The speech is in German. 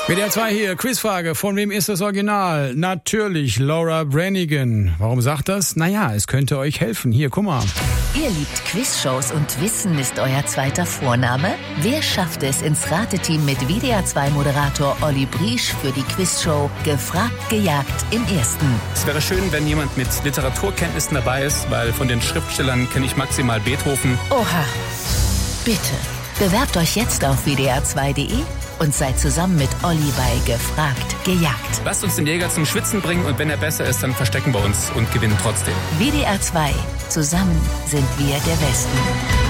WDR 2 hier, Quizfrage. Von wem ist das Original? Natürlich Laura Branigan. Warum sagt das? Naja, es könnte euch helfen. Hier, guck mal. Ihr liebt Quizshows und Wissen ist euer zweiter Vorname? Wer schafft es ins Rateteam mit WDR 2 Moderator Olli Briesch für die Quizshow Gefragt, gejagt im Ersten? Es wäre schön, wenn jemand mit Literaturkenntnissen dabei ist, weil von den Schriftstellern kenne ich maximal Beethoven. Oha, bitte. Bewerbt euch jetzt auf wdr2.de und seid zusammen mit Olli bei Gefragt, gejagt. Lasst uns den Jäger zum Schwitzen bringen und wenn er besser ist, dann verstecken wir uns und gewinnen trotzdem. WDR 2. Zusammen sind wir der Westen.